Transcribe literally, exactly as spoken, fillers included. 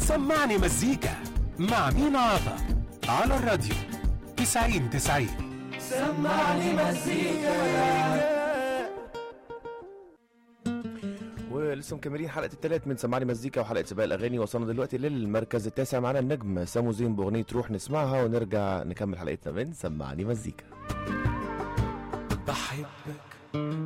سمعني مزيكا مع مينا عطا على الراديو تسعين تسعين. سمعني مزيكا. ولسه مكملين حلقة الثلاث من سمعني مزيكا وحلقة سباق الأغاني. وصلنا دلوقتي للمركز التاسع معنا النجم سامو زين بأغنية روح، نسمعها ونرجع نكمل حلقتنا من سمعني مزيكا. بحبك